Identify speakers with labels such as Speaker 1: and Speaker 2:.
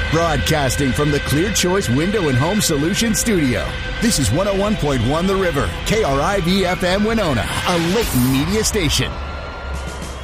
Speaker 1: Broadcasting from the Clear Choice Window and Home Solutions Studio. This is 101.1 The River, KRIV-FM Winona, a Layton media station.